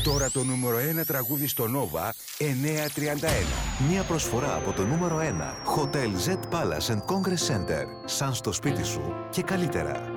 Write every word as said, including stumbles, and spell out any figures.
Τώρα το νούμερο ένα τραγούδι στο Nova εννιακόσια τριάντα ένα. Μια προσφορά από το νούμερο ένα. Hotel Z Palace and Congress Center. Σαν στο σπίτι σου και καλύτερα.